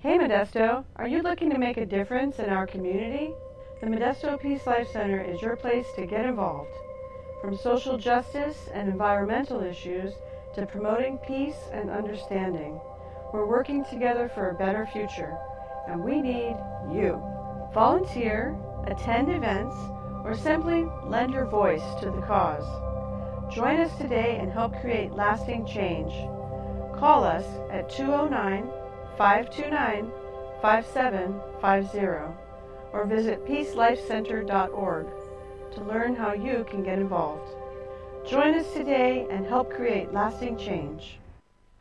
Hey Modesto, are you looking to make a difference in our community? The Modesto Peace Life Center is your place to get involved. From social justice and environmental issues to promoting peace and understanding, we're working together for a better future, and we need you. Volunteer, attend events, or simply lend your voice to the cause. Join us today and help create lasting change. Call us at 209-529-5750 or visit peacelifecenter.org to learn how you can get involved. Join us today and help create lasting change.